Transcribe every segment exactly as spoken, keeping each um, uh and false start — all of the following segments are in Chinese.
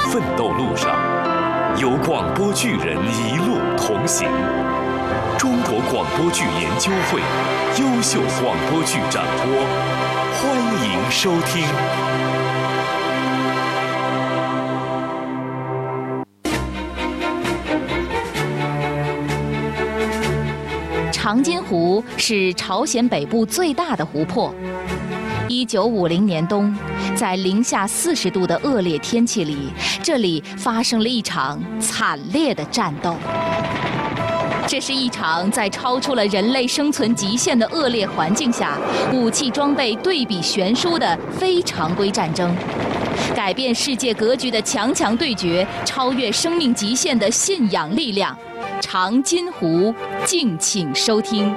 奋斗路上，有广播剧人一路同行。中国广播剧研究会优秀广播剧展播，欢迎收听。 长津湖是朝鲜北部最大的湖泊。一九五零年冬，在零下四十度的恶劣天气里，这里发生了一场惨烈的战斗。这是一场在超出了人类生存极限的恶劣环境下，武器装备对比悬殊的非常规战争，改变世界格局的强强对决，超越生命极限的信仰力量。长津湖，敬请收听。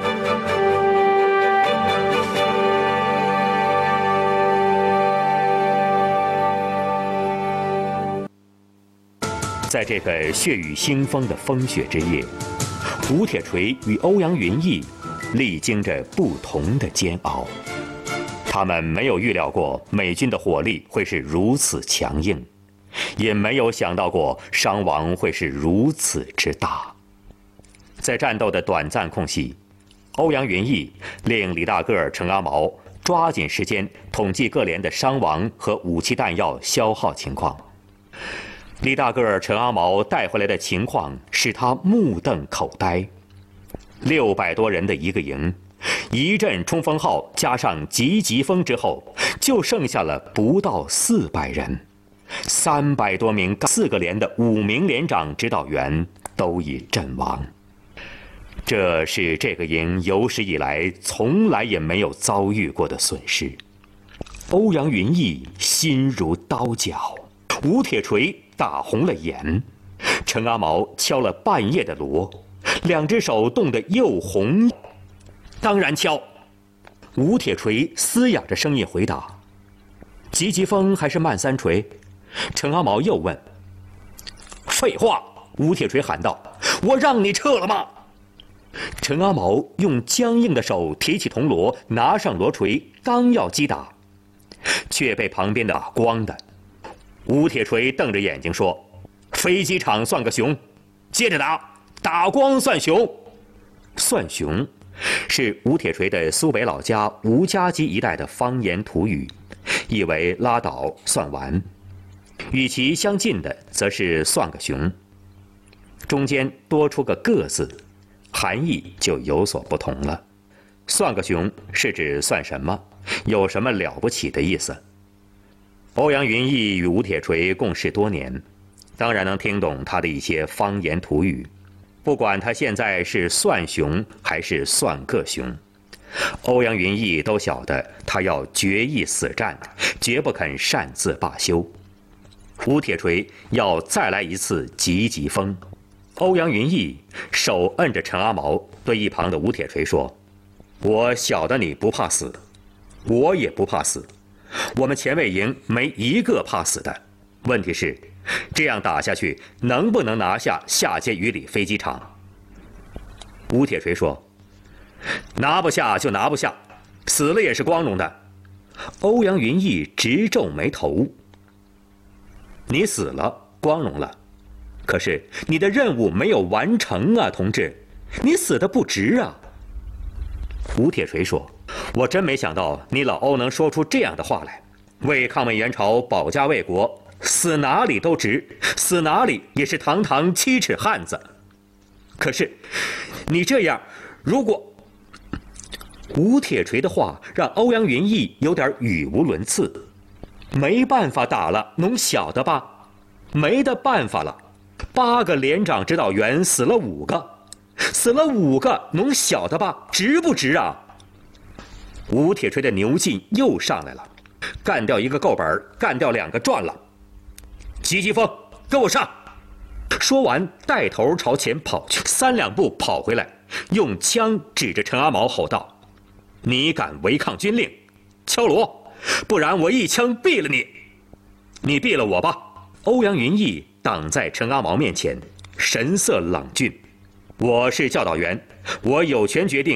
在这个血雨腥风的风雪之夜，吴铁锤与欧阳云逸历经着不同的煎熬。他们没有预料过美军的火力会是如此强硬，也没有想到过伤亡会是如此之大。在战斗的短暂空隙，欧阳云逸令李大个、程阿毛抓紧时间统计各连的伤亡和武器弹药消耗情况。李大个、程阿毛带回来的情况使他目瞪口呆。六百多人的一个营，一阵冲锋号加上急急风之后，就剩下了不到四百人。三百多名四个连的五名连长指导员都已阵亡。这是这个营有史以来从来也没有遭遇过的损失。欧阳云逸心如刀绞，吴铁锤打红了眼，程阿毛敲了半夜的锣，两只手冻得又红。当然敲。吴铁锤嘶哑着声音回答：急急风还是慢三锤？程阿毛又问。废话！吴铁锤喊道：我让你撤了吗？程阿毛用僵硬的手提起铜锣，拿上锣锤，刚要击打，却被旁边的打光的。吴铁锤瞪着眼睛说：飞机场算个熊，接着打，打光算熊。算熊是吴铁锤的苏北老家吴家集一带的方言土语，意为拉倒算完。与其相近的则是算个熊，中间多出个个字，含义就有所不同了。算个熊是指算什么，有什么了不起的意思。欧阳云逸与吴铁锤共事多年，当然能听懂他的一些方言土语。不管他现在是算熊还是算个熊，欧阳云逸都晓得他要决一死战，绝不肯擅自罢休。吴铁锤要再来一次急急风。欧阳云逸手摁着程阿毛，对一旁的吴铁锤说：我晓得你不怕死，我也不怕死，我们前卫营没一个怕死的。问题是这样打下去能不能拿下下街鱼里飞机场？吴铁锤说：拿不下就拿不下，死了也是光荣的。欧阳云逸直皱眉头：你死了光荣了，可是你的任务没有完成啊，同志，你死得不值啊。吴铁锤说：我真没想到你老欧能说出这样的话来，为抗美援朝保家卫国，死哪里都值，死哪里也是堂堂七尺汉子。可是你这样，如果……吴铁锤的话让欧阳云逸有点语无伦次。没办法打了，侬晓得吧？没得办法了，八个连长指导员死了五个，死了五个，侬晓得吧？值不值啊？吴铁锤的牛劲又上来了，干掉一个够本，干掉两个赚了。急急风，跟我上！说完，带头朝前跑去，三两步跑回来，用枪指着程阿毛吼道：你敢违抗军令，敲锣，不然我一枪毙了你！你毙了我吧！欧阳云逸挡在程阿毛面前，神色冷峻：我是教导员，我有权决定